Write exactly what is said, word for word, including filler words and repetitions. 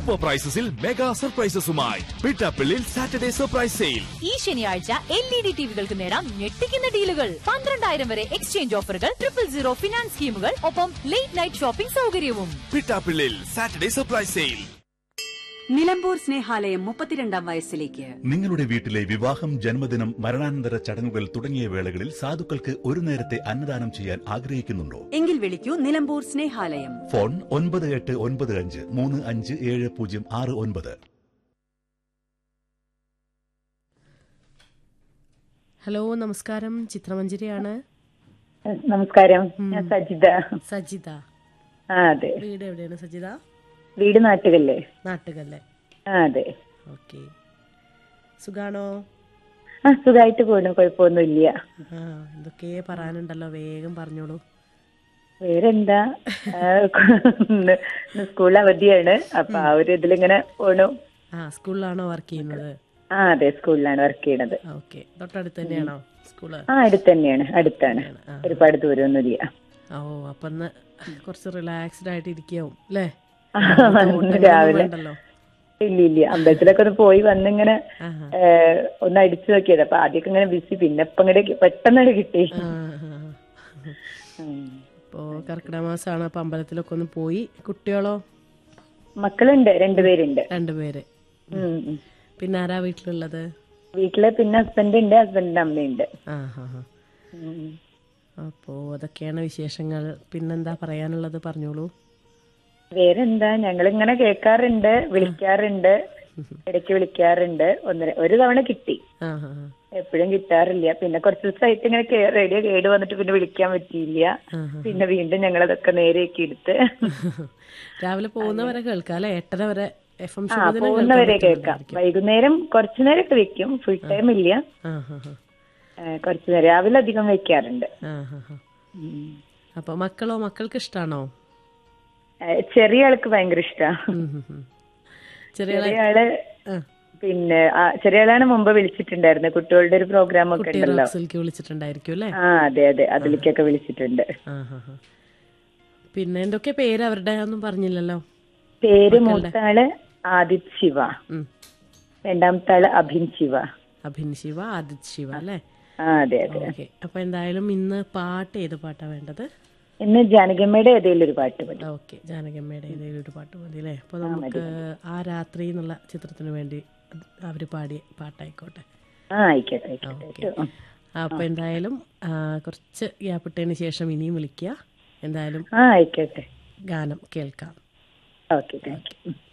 Offer പ്രൈസസിൽ mega സർപ്രൈസസുമായി Pittappillil Saturday surprise sale. ഈ ശനിയാഴ്ച L E D ടിവികൾക്ക് നേടാം ഞെട്ടിക്കുന്ന ഡീലുകൾ. പന്ത്രണ്ടായിരം വരെ എക്സ്ചേഞ്ച് ഓഫറുകൾ, ട്രിപ്പിൾ സീറോ ഫിനാൻസ് സ്കീമുകൾ, ഒപ്പം ലേറ്റ് നൈറ്റ് ഷോപ്പിംഗ് സൗകര്യവും. Pittappillil Saturday surprise sale. Nilambur Snehalayam മുപ്പത്തിരണ്ടാം വയസ്സിലേക്ക്. നിങ്ങളുടെ വീട്ടിലെ വിവാഹം, ജന്മദിനം, മരണാനന്തര ചടങ്ങുകൾ തുടങ്ങിയ വേളകളിൽ സാധുക്കൾക്ക് ഒരു നേരത്തെ അന്നദാനം ചെയ്യാൻ ആഗ്രഹിക്കുന്നുണ്ടോ? എങ്കിൽ വിളിക്കൂ നിലമ്പൂർ സ്നേഹാലയം. ഫോൺ ഒൻപത് എട്ട് ഒൻപത് അഞ്ച് മൂന്ന് അഞ്ച് ഏഴ് പൂജ്യം ആറ് ഒൻപത്. ഹലോ, നമസ്കാരം. ചിത്രമഞ്ജരിയാണ്. നമസ്കാരം, ഞാൻ സജിത. സജിത, അതെ. വീട് എവിടെയാണ് സജിത? വീട് നാട്ടുകല്ലേ. നാട്ടുകല്ലേ, അതെ. ഓക്കെ. സുഖാണോ? ആ, സുഖമായിട്ട് പോണു, കുഴപ്പമൊന്നുമില്ല. ആ, എന്തൊക്കെ പറയാനുണ്ടല്ലോ, വേഗം പറഞ്ഞോളൂ. വേറെന്താ, സ്കൂൾ അവധിയാണ്, അപ്പൊ ആ ഒരു ഇതിലിങ്ങനെ പോണു. ആ, സ്കൂളിലാണോ വർക്ക് ചെയ്യുന്നത്? ആ, അതെ, സ്കൂളിലാണ് വർക്ക് ചെയ്യണത്. ഓക്കെ. തൊട്ടടുത്ത് തന്നെയാണോ സ്കൂള്? ആ, അടുത്ത് തന്നെയാണ്, അടുത്താണ്, ഒരുപാട് ദൂരമൊന്നുമില്ല. ഓ, അപ്പൊ ഒന്ന് കുറച്ച് റിലാക്സ്ഡ് ആയിട്ട് ഇരിക്കാവും അല്ലേ? രാവിലെ ഇല്ല ഇല്ല അമ്പലത്തിലൊക്കെ ഒന്ന് പോയി വന്നിങ്ങനെ ഒന്ന് അടിച്ചു നോക്കിയത്. അപ്പൊ ആദ്യമൊക്കെ ഇങ്ങനെ ബിസി, പിന്നെ ഇപ്പൊ ഇങ്ങോട്ട് പെട്ടെന്ന് കിട്ടി. ഇപ്പോ കർക്കിടക മാസമാണ്, അപ്പൊ അമ്പലത്തിലൊക്കെ ഒന്ന് പോയി. കുട്ടികളോ? മക്കളുണ്ട്, രണ്ടുപേരുണ്ട്. രണ്ടുപേര്. പിന്നെ ആരാ വീട്ടിലുള്ളത്? വീട്ടില് പിന്നെ ഹസ്ബൻഡ് ഉണ്ട്, ഹസ്ബൻഡിന്റെ അമ്മയുണ്ട്. അപ്പോ അതൊക്കെയാണ് വിശേഷങ്ങൾ. പിന്നെന്താ പറയാനുള്ളത്, പറഞ്ഞോളൂ. വേറെന്താ, ഞങ്ങളിങ്ങനെ കേൾക്കാറുണ്ട്, വിളിക്കാറുണ്ട്, ഇടയ്ക്ക് വിളിക്കാറുണ്ട്. ഒന്നര ഒരു തവണ കിട്ടി, എപ്പോഴും കിട്ടാറില്ല. പിന്നെ കുറച്ച് ദിവസമായിട്ട് ഇങ്ങനെ റേഡിയോ കേട് വന്നിട്ട് പിന്നെ വിളിക്കാൻ പറ്റിയില്ല. പിന്നെ വീണ്ടും ഞങ്ങളതൊക്കെ നേരെയൊക്കെ എടുത്ത് രാവിലെ പോകുന്നവരെ കേൾക്കാം അല്ലെ? എട്ടര വരെ ആ, പോകുന്നവരെ കേൾക്കാം. വൈകുന്നേരം കുറച്ചു നേരമൊക്കെ വെക്കും, ഫുൾ ടൈം ഇല്ല. കുറച്ചു നേരം രാവിലെ അധികം വെക്കാറുണ്ട്. അപ്പൊ മക്കളോ? മക്കൾക്ക് ഇഷ്ടാണോ? ചെറിയ ആൾക്ക് ഭയങ്കര ഇഷ്ടമാണ്. ചെറിയ ആള് പിന്നെ ചെറിയ ആളാണ് മുമ്പ് വിളിച്ചിട്ടുണ്ടായിരുന്നത്. കുട്ടികളുടെ ഒരു പ്രോഗ്രാം ഒക്കെ ഉണ്ടല്ലോ, വിളിച്ചിട്ടുണ്ടായിരിക്കും അല്ലേ? ആ, അതെ അതെ, അതിലേക്കൊക്കെ വിളിച്ചിട്ടുണ്ട്. പിന്നെ എന്തൊക്കെ പേര് അവരുടെ ഒന്നും പറഞ്ഞില്ലല്ലോ. പേര് മൂത്ത ആള് ആദിത് ശിവ, രണ്ടാമത്തെ ആള് അഭിൻ ശിവ. അഭിൻ ശിവ, ആദിത് ശിവ അല്ലേ? ആ, അതെ അതെ. ഓക്കെ. അപ്പൊ എന്തായാലും ഇന്ന് പാട്ട് ഏത് പാട്ടാ വേണ്ടത്? ഇന്ന് ജാനകിയമ്മയുടെ ഏതെങ്കിലും ഒരു പാട്ട് മതി. ഓക്കെ, ജാനകിയമ്മയുടെ ഏതെങ്കിലും ഒരു പാട്ട് മതി അല്ലേ? അപ്പൊ നമുക്ക് ആ രാത്രി എന്നുള്ള ചിത്രത്തിന് വേണ്ടി അവര് പാടിയ പാട്ടായിക്കോട്ടെ. ആ, ആയിക്കോട്ടെ ആയിക്കോട്ടെ. അപ്പൊ എന്തായാലും കുറച്ച് ഗ്യാപ്പിട്ടതിന് ശേഷം ഇനിയും വിളിക്കുക. എന്തായാലും ആ, ആയിക്കോട്ടെ, ഗാനം കേൾക്കാം. Okay, thank you.